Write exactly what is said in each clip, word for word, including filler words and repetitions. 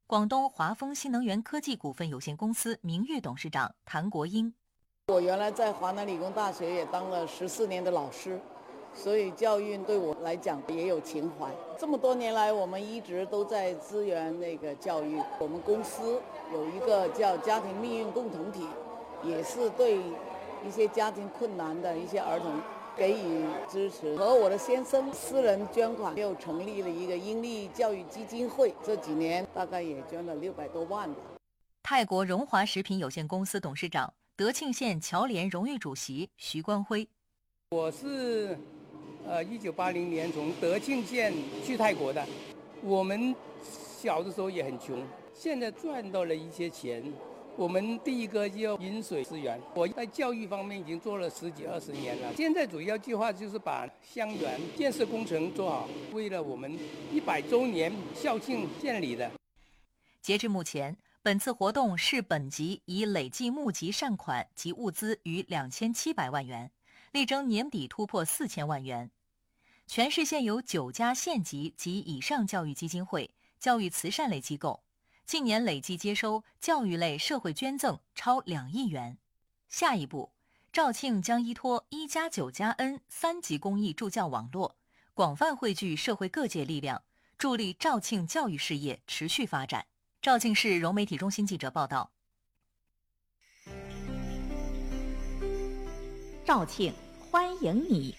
广东华丰新能源科技股份有限公司名誉董事长谭国英。 我原来在华南理工大学也当了十四年的老师，所以教育对我来讲也有情怀。这么多年来，我们一直都在支援那个教育。我们公司有一个叫家庭命运共同体，也是对一些家庭困难的一些儿童给予支持。和我的先生私人捐款，又成立了一个英利教育基金会，这几年大概也捐了六百多万吧。 泰国荣华食品有限公司董事长、德庆县侨联荣誉主席徐光辉。 我是呃一九八零年从德庆县去泰国的。我们小的时候也很穷，现在赚到了一些钱。我们第一个就饮水思源，我在教育方面已经做了十几二十年了。现在主要计划就是把香园建设工程做好，为了我们一百周年校庆建立的。 截至目前，本次活动市本级已累计募集善款及物资逾两千七百万元，力争年底突破四千万元。全市现有九家县级及以上教育基金会、教育慈善类机构，近年累计接收教育类社会捐赠超两亿元。下一步，肇庆将依托一加九加 N 三级公益助教网络，广泛汇聚社会各界力量，助力肇庆教育事业持续发展。肇庆市融媒体中心记者报道。 肇庆欢迎你。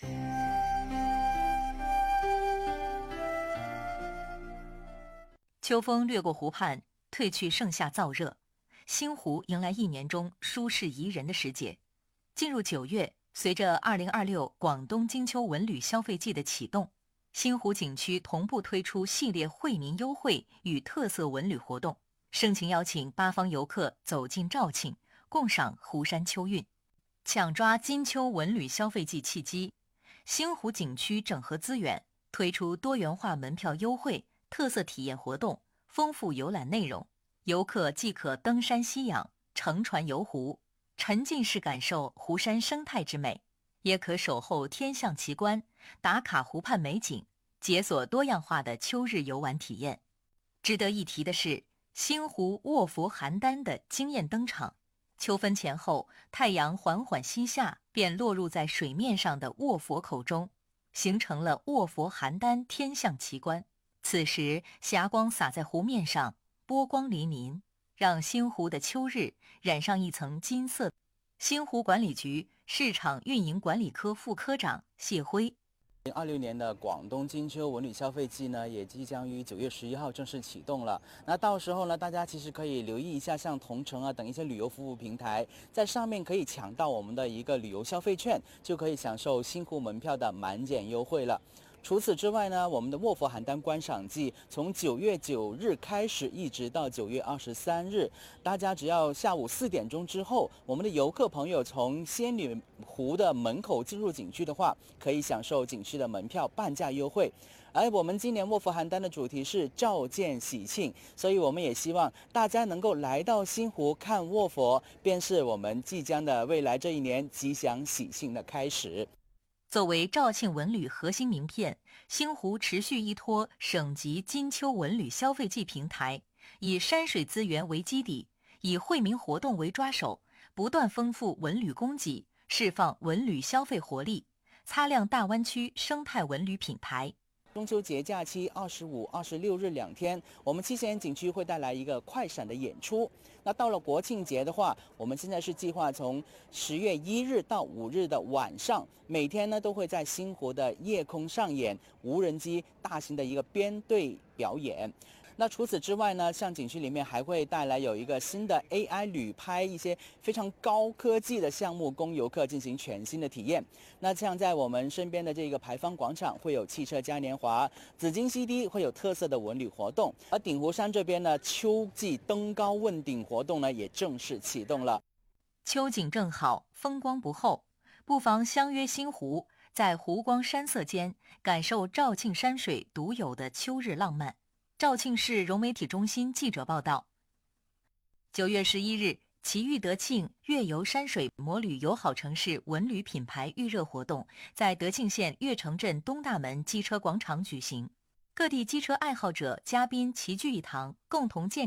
秋风掠过湖畔，褪去盛夏燥热，星湖迎来一年中舒适宜人的时节。进入九月，随着二零二六广东金秋文旅消费季的启动，星湖景区同步推出系列惠民优惠与特色文旅活动，盛情邀请八方游客走进肇庆，共赏湖山秋韵。抢抓金秋文旅消费季契机，星湖景区整合资源，推出多元化门票优惠、特色体验活动、丰富游览内容。游客既可登山吸氧、乘船游湖，沉浸式感受湖山生态之美，也可守候天象奇观，打卡湖畔美景，解锁多样化的秋日游玩体验。值得一提的是，星湖卧佛邯郸的惊艳登场。秋分前后，太阳缓缓西下，便落入在水面上的卧佛口中，形成了卧佛邯郸天象奇观。此时霞光洒在湖面上，波光粼粼，让星湖的秋日染上一层金色。星湖管理局市场运营管理科副科长谢辉。 二零二六年的广东金秋文旅消费季呢，也即将于九月十一号正式启动了。那到时候呢，大家其实可以留意一下，像同城啊等一些旅游服务平台，在上面可以抢到我们的一个旅游消费券，就可以享受星湖门票的满减优惠了。除此之外呢，我们的卧佛邯郸观赏季从九月九日开始，一直到九月二十三日。大家只要下午四点钟之后，我们的游客朋友从仙女湖的门口进入景区的话，可以享受景区的门票半价优惠。而我们今年卧佛邯郸的主题是召见喜庆，所以我们也希望大家能够来到星湖看卧佛，便是我们即将的未来这一年吉祥喜庆的开始。 作为肇庆文旅核心名片，星湖持续依托省级金秋文旅消费季平台，以山水资源为基底，以惠民活动为抓手，不断丰富文旅供给，释放文旅消费活力，擦亮大湾区生态文旅品牌。 中秋节假期二十五、二十六日两天，我们七贤景区会带来一个快闪的演出。那到了国庆节的话，我们现在是计划从十月一日到五日的晚上，每天呢都会在星湖的夜空上演无人机大型的一个编队表演。那除此之外呢，像景区里面还会带来有一个新的 A I 旅拍，一些非常高科技的项目供游客进行全新的体验。那像在我们身边的这个牌坊广场会有汽车嘉年华，紫金 C D 会有特色的文旅活动，而鼎湖山这边呢，秋季登高问鼎活动呢也正式启动了。 秋景正好，风光不后，不妨相约星湖，在湖光山色间感受肇庆山水独有的秋日浪漫。肇庆市融媒体中心记者报道。九月十一日，奇遇德庆越游山水摩旅友好城市文旅品牌预热活动在德庆县越城镇东大门机车广场举行，各地机车爱好者、嘉宾齐聚一堂，共同见